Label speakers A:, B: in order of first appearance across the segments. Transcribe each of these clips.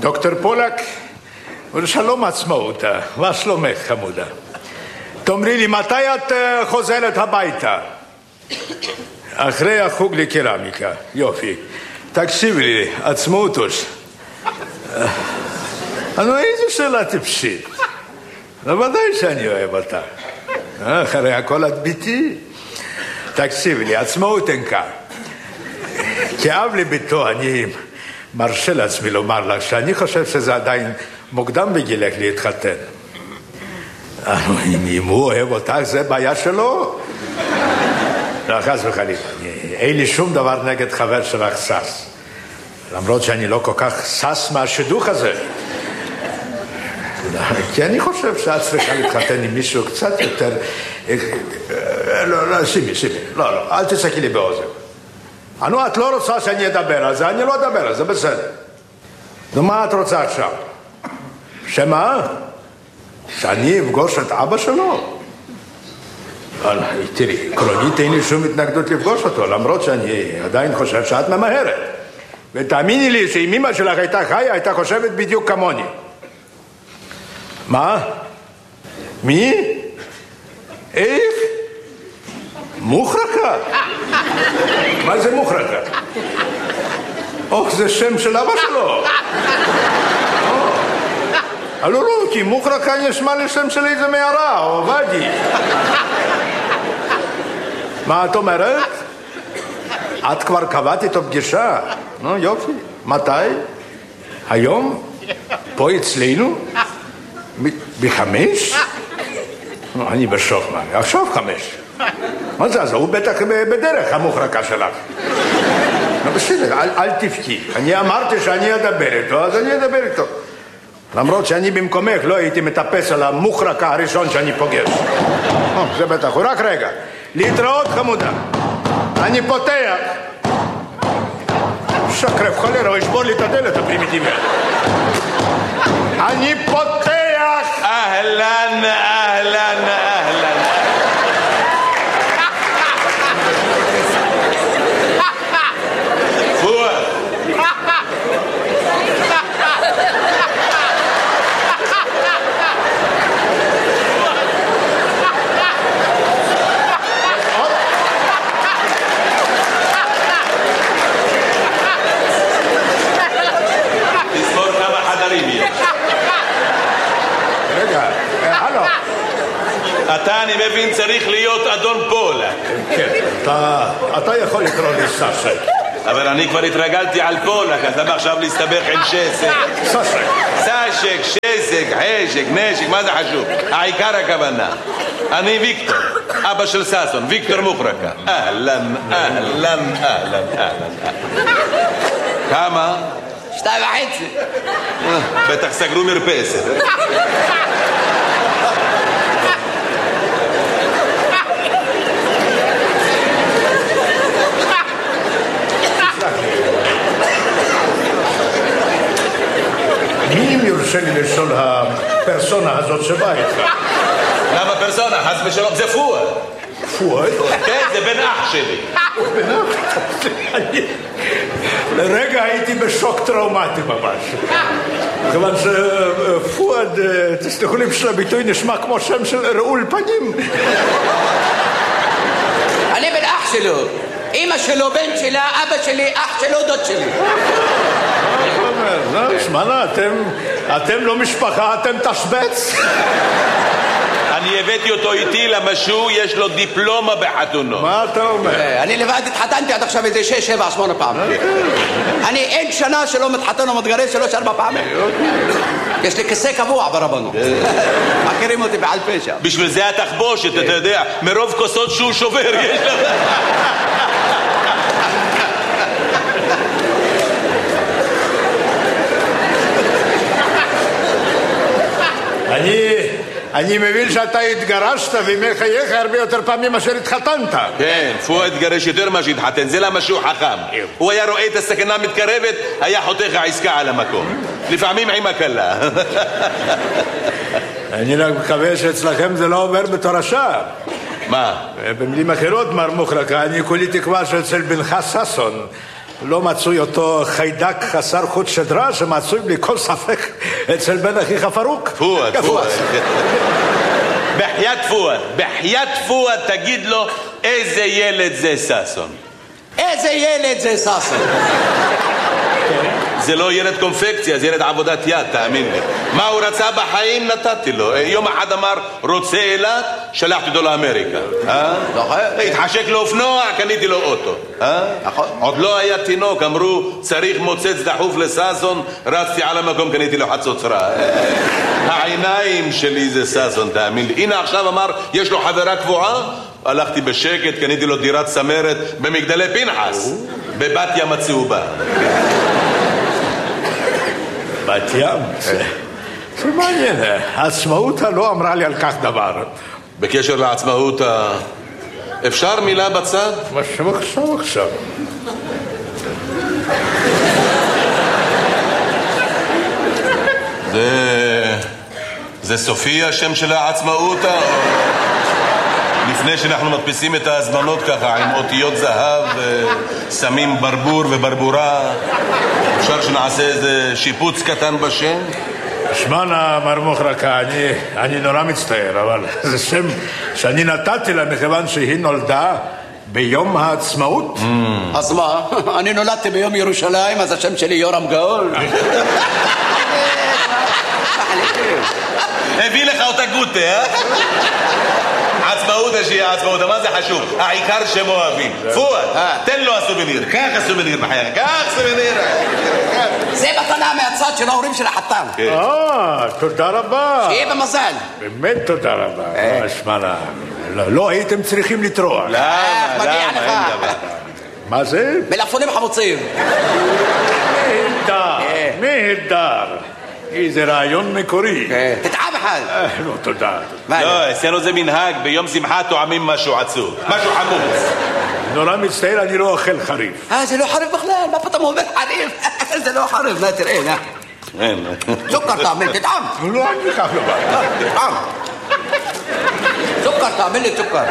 A: דוקטור פולק, ושלום עצמאות, מה שלומך חמודה? תאמרי לי, מתי את חוזרת הביתה? אחרי החוג לקרמיקה, יופי. תקשיבי לי, עצמאותוש. איזו שאלה טיפשית. בוודאי שאני אוהב אותה. אחרי הכל את ביתי. תקשיבי לי, עצמאות אין כאן. כאב לביתו אני מרשה לעצמי לומר לך שאני חושב שזה עדיין מוקדם בגילך להתחתן. אם הוא אוהב אותך זה בעיה שלו. לא, חס וחלילה, אין לי שום דבר נגד חבר שלך סס. למרות שאני לא כל כך סס מהשידוך הזה. כי אני חושב שאת צריכה להתחתן עם מישהו קצת יותר... לא, שימי, לא, אל תצעקי לי באוזן. את לא רוצה שאני אדבר על זה, אני לא אדבר על זה, בסדר. נו, מה את רוצה עכשיו? שמה? שאני אפגוש את אבא שלו? תראי, עקרונית אין לי שום התנגדות לפגוש אותו, למרות שאני עדיין חושב שאת ממהרת. ותאמיני לי שאם אמא שלך הייתה חיה, הייתה חושבת בדיוק כמוני. מה? מי? איך? מוחרקה? מה זה מוחרקה? זה שם של אבא שלו. לא, כי מוחרקה נשמע לשם של איזה מערה, או ואדי. מה את אומרת? את כבר קבעת איתו פגישה? יופי. מתי? היום? פה אצלנו? ב5? אני בשוק, מה? עכשיו 5. מה זה? אז הוא בטח בדרך המוחרקה שלך. בסדר, אל תבכי. אני אמרתי שאני אדבר איתו, אז אני אדבר איתו. למרות שאני במקומך לא הייתי מטפס על המוחרקה הראשון שאני פוגש. זה בטח, הוא רק רגע. להתראות חמודה. אני פותח. שקרב חלרה, הוא ישבור לי את הדלת הפרימיטיבית. אני פותח.
B: אהלן. פואד. תספור כמה חדרים יש.
A: רגע, הלו.
B: אתה, אני מבין, צריך להיות אדון פולק.
A: כן, אתה יכול לקרוא לי סשק.
B: אבל אני כבר התרגלתי על פולק, אז למה עכשיו להסתבך עם שסק? סשק, שסק, חשק, נשק, מה זה חשוב? העיקר הכוונה. אני ויקטור, אבא של ססון, ויקטור מוחרקה. אהלן. כמה?
C: 2.5.
B: בטח סגרו מרפסת.
A: מי אם יורשה לי לשאול הפרסונה הזאת שבאה איתך?
B: למה פרסונה? חס ושלום, זה פואד.
A: פואד?
B: כן, זה בן אח שלי.
A: בן אח? לרגע הייתי בשוק טראומטי ממש. כיוון שפואד, תסלחו לי בשביל הביטוי, נשמע כמו שם של רעול פנים.
C: אני בן אח שלו. אמא שלו, בן שלה, אבא שלי, אח שלו, דוד שלי.
A: שמענה, אתם לא משפחה, אתם תשבץ?
B: אני הבאתי אותו איתי למשהו, יש לו דיפלומה בחתונות.
A: מה אתה אומר?
C: אני לבד התחתנתי עד עכשיו איזה 6, 7, 8 פעמים. אני אין שנה שלא מתחתן או מתגרש 3, 4 פעמים. יש לי כיסא קבוע ברבנות. מכירים אותי בעל פה שם.
B: בשביל זה התחבושת, אתה יודע, מרוב כוסות שהוא שובר יש לך.
A: אני מבין שאתה התגרשת ומחייך הרבה יותר פעמים מאשר התחתנת.
B: כן, פואד התגרש יותר מה שהתחתן, זה למה שהוא חכם. הוא היה רואה את הסכנה מתקרבת, היה חותך העסקה על המקום. לפעמים עם הקלה.
A: אני רק מקווה שאצלכם זה לא עובר בתור השעה.
B: מה?
A: במילים אחרות, מר מוחרקה, אני כולי תקווה שאצל בנך ססון לא מצוי אותו חיידק חסר חוט שדרה שמצוי בלי כל ספק אצל בן אחיך פרוק.
B: פואד. בחיית פואד, תגיד לו איזה ילד זה ששון.
C: איזה ילד זה ששון?
B: זה לא ילד קונפקציה, זה ילד עבודת יד, תאמין לי. מה הוא רצה בחיים נתתי לו. יום אחד אמר רוצה אילת, שלחתי אותו לאמריקה. התחשק לו אופנוע, קניתי לו אוטו. עוד לא היה תינוק, אמרו צריך מוצץ דחוף לששון, רצתי על המקום, קניתי לו חצוצרה. העיניים שלי זה ששון, תאמין לי. הנה עכשיו אמר יש לו חברה קבועה, הלכתי בשקט, קניתי לו דירת צמרת במגדלי פנחס, בבת ים הצהובה.
A: בת ים? זה מעניין, העצמאות לא אמרה לי על כך דבר.
B: בקשר לעצמאות, אפשר מילה בצד?
A: עכשיו.
B: זה סופי השם של העצמאות? לפני שאנחנו מדפיסים את ההזמנות ככה עם אותיות זהב, שמים ברבור וברבורה, אפשר שנעשה איזה שיפוץ קטן בשם?
A: שמענה מר מוחרקה, אני נורא מצטער, אבל זה שם שאני נתתי לה מכיוון שהיא נולדה ביום העצמאות.
C: אז מה? אני נולדתי ביום ירושלים, אז השם שלי יורם גאול.
B: הביא לך אותה גוטה, אה? עצמאות השיעה, עצמאות, מה זה חשוב? העיקר שהם אוהבים. פואד, תן לו הסובניר, קח הסובניר בחייך, קח סובניר.
C: זה מתנה מהצד של ההורים של החתן.
A: תודה רבה.
C: שיהיה במזל.
A: באמת תודה רבה. שמענה, לא הייתם צריכים לטרוח.
C: מגיע לך.
A: מה זה?
C: מלפפונים חמוצים.
A: נהדר. איזה רעיון מקורי.
C: תטעם אחד.
A: לא, תודה.
B: לא, אצלנו זה מנהג, ביום שמחה טועמים משהו עצוב, משהו חמוץ.
A: נורא מצטער, אני לא אוכל חריף.
C: זה לא חריף בכלל, מה פתאום אומר חריף? זה לא חריף, מה תראה, נה. סוכר תעמל, תטעם.
A: לא, אני כך לא בא.
C: תטעם. סוכר תעמל לי סוכר.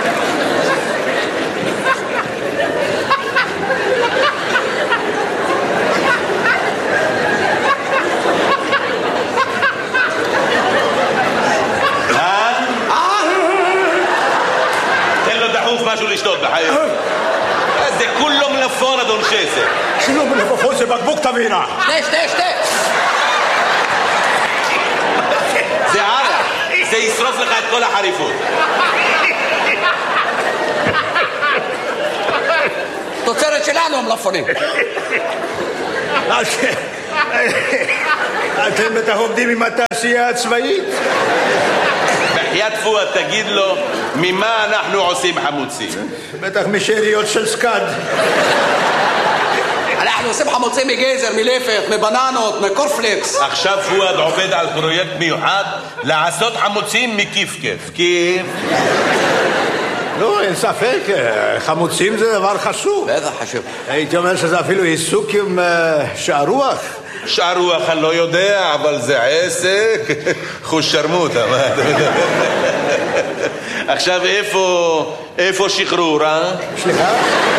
B: משהו לשתות בחיים. זה כולו מלפון, אדון חסק.
A: שלא מלפפון, זה בקבוק תבינה.
C: שתה.
B: זה ערק, זה ישרוף לך את כל החריפות.
C: תוצרת שלנו המלפונים.
A: אתם בטח עובדים עם התעשייה הצבאית?
B: בחיית פואד, תגיד לו ממה אנחנו עושים חמוצים.
A: בטח משאריות של סקד.
C: אנחנו עושים חמוצים מגזר, מלפת, מבננות, מקורפלקס.
B: עכשיו פואד עובד על פרויקט מיוחד לעשות חמוצים מכיף-כיף. כיף?
A: לא, אין ספק, חמוצים זה דבר חשוב.
C: בטח חשוב.
A: הייתי אומר שזה אפילו עיסוק עם שערוח.
B: שערוח אני לא יודע, אבל זה עסק. חוש שרמוטה, מה אתה מדבר? עכשיו איפה שחרורה?
A: סליחה?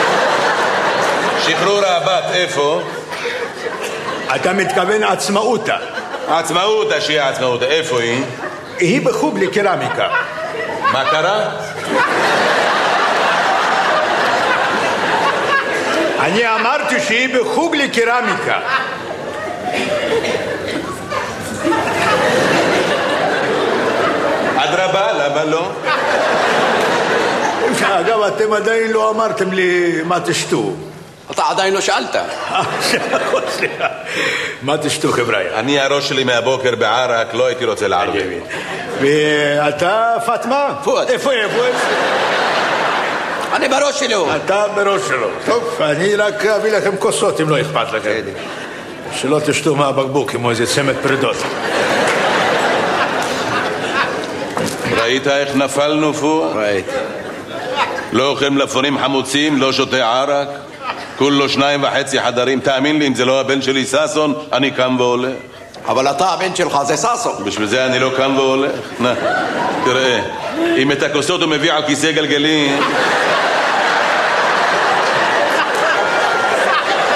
B: שחרורה הבת, איפה?
A: אתה מתכוון עצמאותה.
B: עצמאותה, שהיא עצמאותה, איפה היא?
A: היא בחוג לקרמיקה.
B: מה קרה?
A: אני אמרתי שהיא בחוג לקרמיקה.
B: אדרבה, למה לא?
A: אגב, אתם עדיין לא אמרתם לי מה תשתו.
C: אתה עדיין לא שאלת.
A: סליחה. מה תשתו, חבר'ה?
B: אני הראש שלי מהבוקר בערק, לא הייתי רוצה לערבי.
A: ואתה, פטמה?
C: פואד.
A: איפה?
C: אני בראש שלו.
A: אתה בראש שלו. טוב, אני רק אביא לכם כוסות אם לא אכפת לכם. שלא תשתו מהבקבוק כמו איזה צמד פרידות.
B: ראית איך נפלנו פואד?
C: ראיתי.
B: לא אוכל מלפפונים חמוצים, לא שותה ערק, כולו 2.5 חדרים. תאמין לי, אם זה לא הבן שלי ששון, אני קם והולך.
C: אבל אתה הבן שלך זה ששון.
B: בשביל זה אני לא קם והולך. תראה, אם את הכוסות הוא מביא על כיסא גלגלים,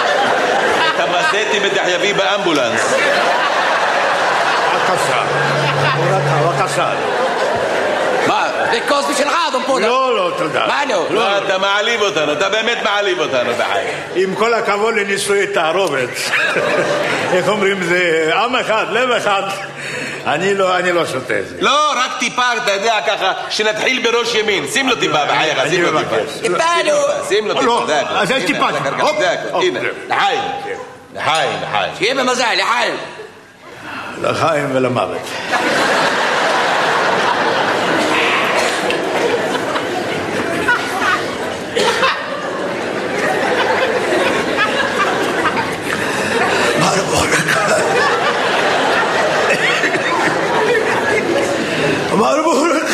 B: בתחייבי באמבולנס.
A: בבקשה. בבקשה.
C: מה? זה כוס בשבילך, אדון פולק.
A: לא, תודה.
C: מה לא?
B: לא, אתה מעליב אותנו, אתה באמת מעליב אותנו בחיים.
A: עם כל הכבוד לנישואי תערובת. איך אומרים, זה עם אחד, לב אחד. אני לא שותה את זה.
B: לא, רק טיפה, אתה יודע, ככה, שנתחיל בראש ימין. שים לו טיפה בחייך, שים לו טיפה.
C: טיפה,
B: שים לו טיפה, זה הכל.
A: אז יש טיפה.
B: זה הכל, הנה. לחיים. לחיים.
C: שיהיה במזל, לחיים.
A: לחיים ולמוות. מרבורק.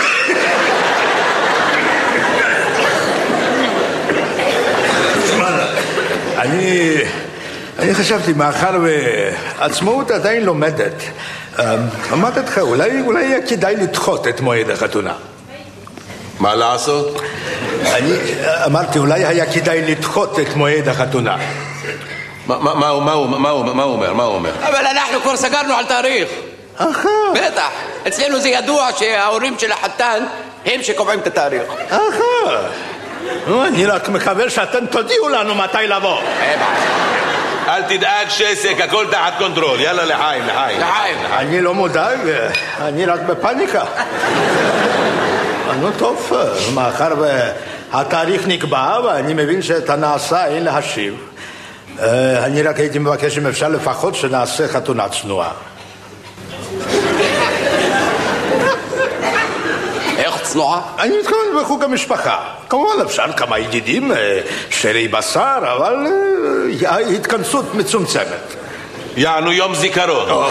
A: אני חשבתי, מאחר ועצמאות עדיין לומדת, אמרתי לך, אולי יהיה כדאי לדחות את מועד החתונה.
B: מה לעשות?
A: אני אמרתי, אולי היה כדאי לדחות את מועד החתונה.
B: מה הוא אומר?
C: אבל אנחנו כבר סגרנו על תאריך. בטח. אצלנו זה ידוע שההורים של החתן הם שקובעים את התאריך.
A: אני רק מקווה שאתם תודיעו לנו מתי לבוא.
B: אל תדאג שסק, הכל תחת קונטרול. יאללה לחיים.
A: אני לא מודאג, אני רק בפניקה. נו טוב, מאחר והתאריך נקבע ואני מבין שאת הנעשה אין להשיב, אני רק הייתי מבקש אם אפשר לפחות שנעשה חתונה צנועה.
C: איך צנועה?
A: אני מתכוון בחוג המשפחה. כמובן אפשר כמה ידידים, שרי בשר, אבל התכנסות מצומצמת.
B: יענו יום זיכרון.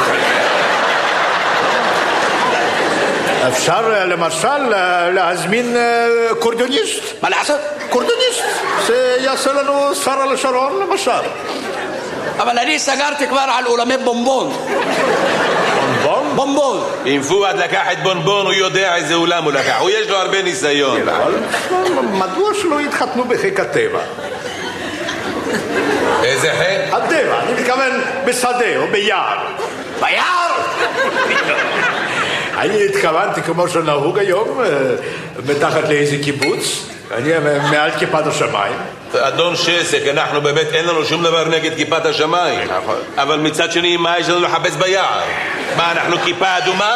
A: אפשר למשל להזמין קורדוניסט.
C: מה לעשות?
A: קורדוניסט, שיעשה לנו שרה לשרון למשל.
C: אבל אני סגרתי כבר על אולמי בומבון. בומבון?
B: אם פואד לקח את בונבון, הוא יודע איזה אולם הוא לקח. הוא יש לו הרבה ניסיון.
A: מדוע שלא יתחתנו בחיק הטבע?
B: איזה חיק?
A: הטבע, אני מתכוון בשדה או ביער.
C: ביער?
A: אני התכוונתי כמו שנהוג היום, מתחת לאיזה קיבוץ. אני מעל כיפת השמיים.
B: אדון שסק, אנחנו באמת אין לנו שום דבר נגד כיפת השמיים. אבל מצד שני, מה יש לנו לחפש ביער? מה, אנחנו כיפה אדומה?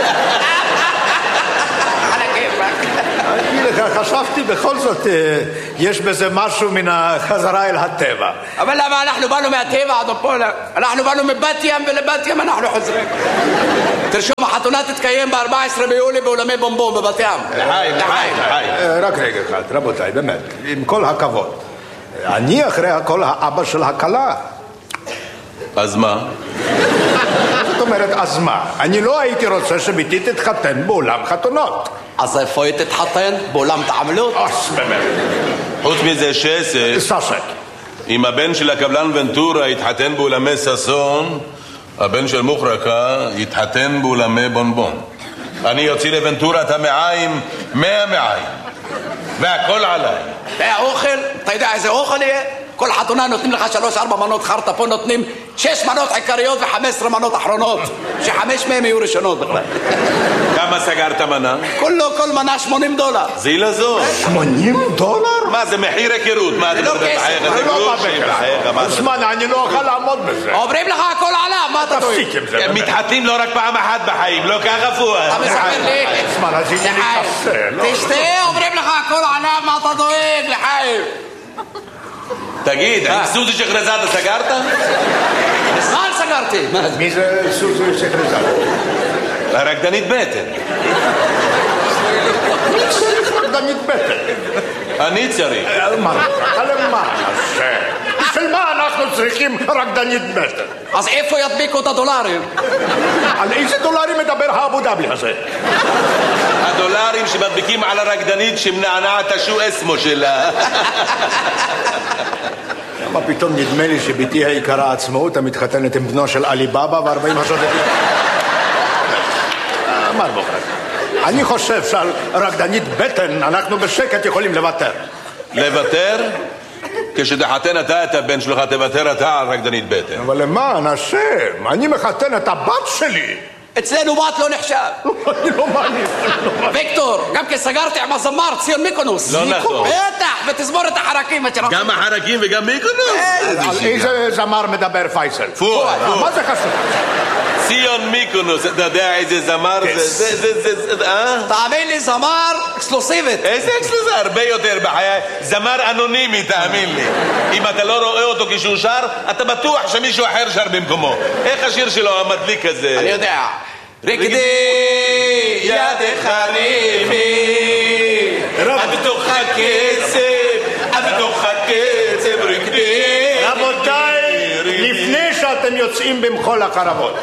A: אני לך חשבתי בכל זאת יש בזה משהו מן החזרה אל הטבע.
C: אבל למה אנחנו באנו מהטבע, אדון פולק? אנחנו באנו מבת ים ולבת ים אנחנו חוזרים. תרשום, החתונה תתקיים ב-14 ביולי באולמי בומבום בבת ים.
B: לחיים.
A: רק רגע אחד, רבותיי, באמת, עם כל הכבוד, אני אחרי הכל האבא של הכלה.
B: אז מה?
A: זאת אומרת, אז מה? אני לא הייתי רוצה שביתי תתחתן באולם חתונות.
C: אז איפה היא תתחתן? באולם תעמלות?
A: באמת.
B: חוץ מזה
A: ססק.
B: אם הבן של הקבלן ונטורה יתחתן באולמי ססון, הבן של מוחרקה יתחתן באולמי בונבון. אני יוציא לוונטורה את המעיים 100 מעיים, והכל עליי.
C: והאוכל, אתה יודע איזה אוכל יהיה? כל חתונה נותנים לך 3-4 מנות חרטה, פה נותנים 6 מנות עיקריות ו15 מנות אחרונות, ש5 מהם יהיו ראשונות בכלל.
B: כמה סגרת מנה?
C: כל מנה $80.
B: זילה זו.
A: $80?
B: מה זה מחיר היכרות? מה
C: זה לא כסף,
A: זה לא בבקר. זמן, אני לא אוכל לעמוד בזה.
C: אומרים לך הכל עליו, מה אתה טועה?
A: תפסיק עם זה.
B: הם מתחתנים לא רק פעם אחת בחיים, לא ככה פואד.
C: אתה מספר לי?
A: זמן, אז הנה לי קפה.
C: תשתה, אומרים לך הכל עליו, מה אתה דואג, לחיים?
B: תגיד, עם סוזי שחרזאדה סגרת?
C: מזמן סגרתי.
A: מי זה סוזי שחרזאדה?
B: הרקדנית בטן.
A: מי צריך רקדנית בטן?
B: אני צריך.
A: מה? בשביל מה אנחנו צריכים רקדנית בטן?
C: אז איפה ידביקו את הדולרים?
A: על איזה דולרים מדבר האבו דאבי הזה?
B: הדולרים שמדביקים על הרקדנית שמנענעת השו אסמו שלה.
A: מה פתאום נדמה לי שביתי היקרה עצמאות המתחתנת עם בנו של עלי בבא ו40 השודדים. מה בוחר? אני חושב שעל רקדנית בטן אנחנו בשקט יכולים לוותר.
B: לוותר? כשתחתן אתה את הבן שלך, תוותר אתה על רקדנית בטן.
A: אבל למען השם, אני מחתן את הבת שלי.
C: אצלנו בת לא נחשב.
A: אני לא מאמין.
C: ויקטור, גם כי סגרתי עם הזמר ציון מיקונוס.
B: לא נכון.
C: בטח, ותזמורת החרקים.
B: גם החרקים וגם מיקונוס?
A: על איזה זמר מדבר פייסל?
B: פואד.
A: מה זה חשוב?
B: ציון מיקונוס, אתה יודע איזה זמר זה?
C: תאמין לי, זמר אקסקלוסיבית.
B: איזה אקסקלוסיבי? הרבה יותר בחיי. זמר אנונימי, תאמין לי. אם אתה לא רואה אותו כשהוא שר, אתה בטוח שמישהו אחר שר במקומו. איך השיר שלו המדליק הזה?
C: אני יודע. רקדי ידך רימי, בתוך הקצב, בתוך הקצב רקדי.
A: רבותיי, לפני שאתם יוצאים במחול החרבות,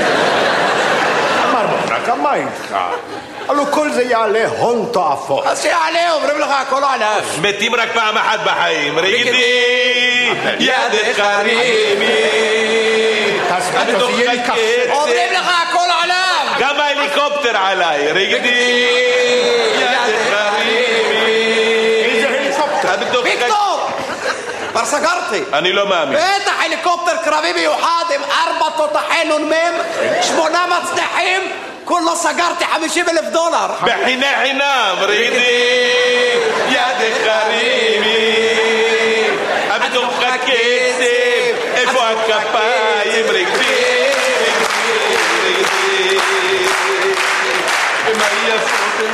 A: אמר מוחרקה, מה איתך? הלוא כל זה יעלה הון תועפות.
C: אז שיעלה, אומרים לך, הכל עליו.
B: מתים רק פעם אחת בחיים. רקדי ידך רימי, בתוך הקצב.
C: אומרים לך, הכל עליו.
B: גם ההליקופטר עליי. רקדי ידך רימי.
A: איזה הליקופטר?
C: ויקטור, כבר סגרתי.
B: אני לא מאמין.
C: בטח הליקופטר קרבי מיוחד עם 4 תותחי נ"מ, 8 מצנחים, כולו סגרתי $50,000.
B: בחיני חינם. רקדי ידך רימי, בתוך הקצב, איפה הכפיים? רקדי מה יפות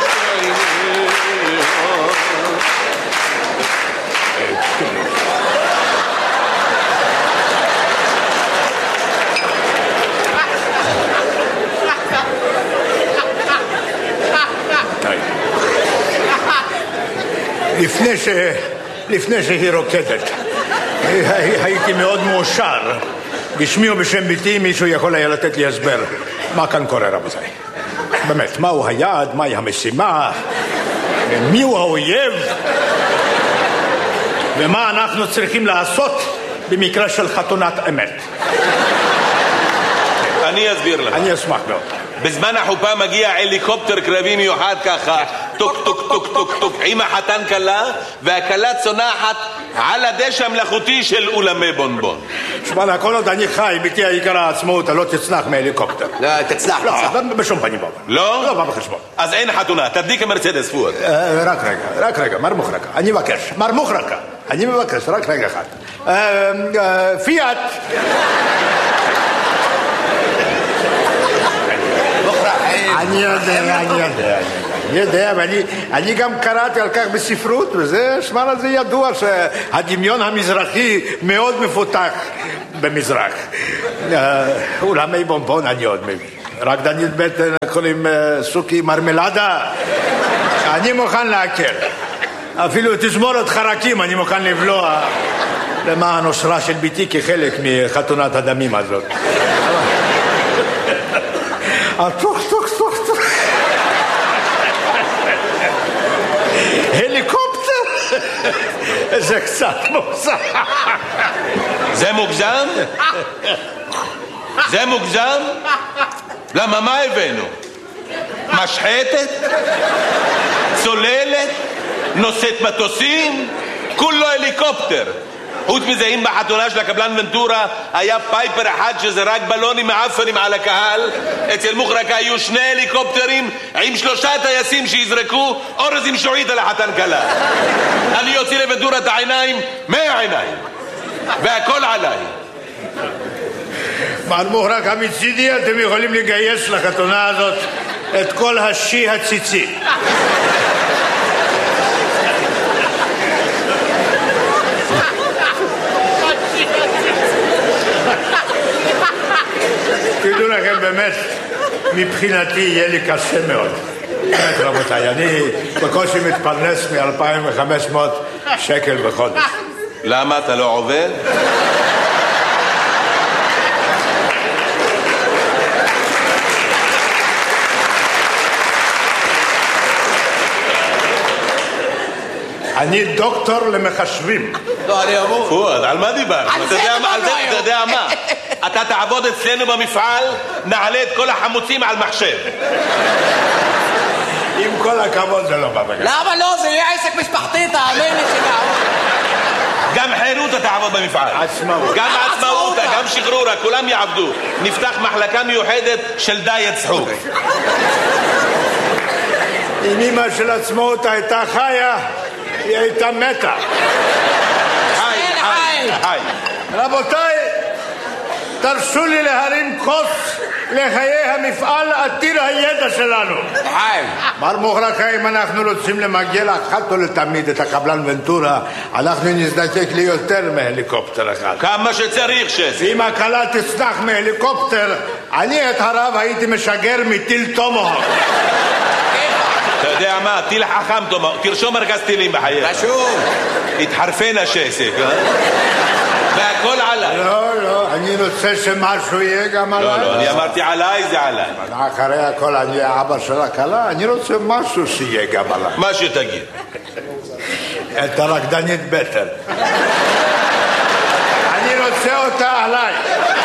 A: לפני שהיא רוקדת, הייתי מאוד מאושר. בשמי ובשם ביתי מישהו יכול היה לתת לי הסבר מה כאן קורה, רבותיי. באמת, מהו היעד, מהי המשימה, מיהו האויב, ומה אנחנו צריכים לעשות במקרה של חתונת אמת.
B: אני אסביר לך.
A: אני אשמח מאוד.
B: בזמן החופה מגיע הליקופטר קרבי מיוחד ככה, טוק טוק טוק טוק טוק, עם החתן כלה, והכלה צונחת על הדשא המלאכותי של אולמי בונבון.
A: שמע, כל עוד אני חי, ביתי היקרה העצמאות, לא תצנח מהליקופטר.
C: לא, תצנח.
A: לא, בשום פנים ואופן.
B: לא?
A: לא בא בחשבון.
B: אז אין חתונה, תדליק המרצדס פואד.
A: רק רגע, מר מוחרקה, אני מבקש, מר מוחרקה, אני מבקש, רק רגע אחד. פיאט. אני יודע, ואני גם קראתי על כך בספרות, וזה, שמע לזה ידוע שהדמיון המזרחי מאוד מפותח במזרח. אולמי בונבון אני עוד מבין. רקדנית בטן, קוראים סוכי מרמלדה, אני מוכן להקל. אפילו תזמורת חרקים אני מוכן לבלוע למען אושרה של ביתי כחלק מחתונת הדמים הזאת. טוק. הליקופטר? זה קצת מוגזם.
B: זה מוגזם? זה מוגזם? למה מה הבאנו? משחטת? צוללת? נושאת מטוסים? כולו הליקופטר. חוץ מזה, אם בחתונה של הקבלן ונטורה היה פייפר אחד שזרק בלונים מעפנים על הקהל, אצל מוחרקה היו 2 הליקופטרים עם 3 טייסים שיזרקו אורז עם שועית על החתן כלה. אני יוציא לוונטורה את העיניים 100 עיניים, והכל עליי.
A: מר מוחרקה, מצידי אתם יכולים לגייס לחתונה הזאת את כל השי הציצי. תדעו לכם, באמת, מבחינתי יהיה לי קשה מאוד. באמת, רבותיי, אני בקושי מתפרנס מ-2,500 שקל בחודש.
B: למה אתה לא עובד?
A: אני דוקטור למחשבים.
C: לא, אני אמור.
B: פואד, על מה דיברת? אתה יודע מה? אתה תעבוד אצלנו במפעל, נעלה את כל החמוצים על מחשב.
A: עם כל הכבוד זה לא בא בגלל.
C: למה לא? זה יהיה עסק משפחתי, תאמין לי שגם.
B: גם חירותה תעבוד במפעל.
A: עצמאות.
B: גם עצמאותה, גם שחרורה, כולם יעבדו. נפתח מחלקה מיוחדת של דיאט צחוק.
A: אם אמא של עצמאות הייתה חיה, היא הייתה מתה.
B: חי.
A: רבותיי, תרשו לי להרים כוס לחיי המפעל עתיר הידע שלנו.
C: חיים.
A: מר מוחרקה, אם אנחנו רוצים למגל אחת ולתמיד את הקבלן ונטורה, אנחנו נזדקק ליותר מהליקופטר אחד.
B: כמה שצריך שסק.
A: אם הקלה תצנח מהליקופטר, אני את הרב הייתי משגר מטיל תומהוק.
B: אתה יודע מה? טיל חכם תומהוק. תרשום מרכז טילים בחייך.
C: רשום.
B: התחרפן השסק. והכל עליי.
A: לא, אני רוצה שמשהו יהיה גם עליי.
B: לא, אני אמרתי עליי, זה עליי.
A: אחרי הכל אני האבא של הכלה, אני רוצה משהו שיהיה גם עליי.
B: מה שתגיד.
A: את הרקדנית בטר. אני רוצה אותה עליי.